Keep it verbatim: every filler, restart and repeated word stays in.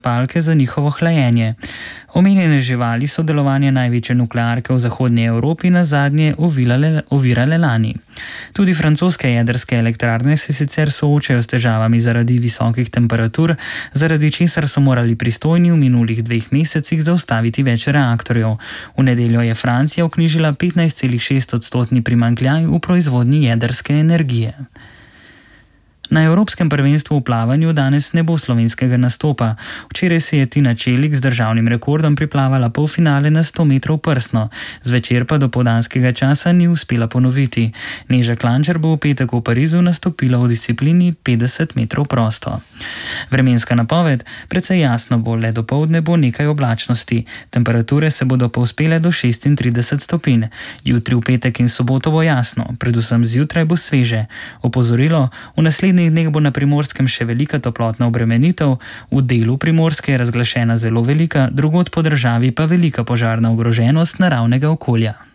palke za njihovo hlajenje. Omenjene živali so delovanje največje nuklearke v zahodnji Evropi nazadnje ovirale, ovirale lani. Tudi francoske jedrske elektrarne se sicer soočajo s težavami zaradi visokih temperatur, zaradi česar so morali pristojni v minulih dveh mesecih zaustaviti več reaktorjev. V nedeljo je Francija vknjižila petnajst celih šest odstotni primanjkljaj v proizvodnji jedrske energije. Na Evropskem prvenstvu v plavanju danes ne bo slovenskega nastopa. Včeraj se je Tina Čelik z državnim rekordom priplavala polfinale na sto metrov prsno, zvečer pa do popoldanskega časa ni uspela ponoviti. Neža Klančar bo v petek v Parizu nastopila v disciplini petdeset metrov prosto. Vremenska napoved: precej jasno bo, le dopoldne bo nekaj oblačnosti. Temperature se bodo povzpele do šestintrideset stopinj. Jutri v petek in soboto bo jasno, predvsem zjutraj bo sveže. Opozorilo: v naslednjih dneh bo na Primorskem še velika toplotna obremenitev, v delu Primorske je razglašena zelo velika, drugod po državi pa velika požarna ogroženost naravnega okolja.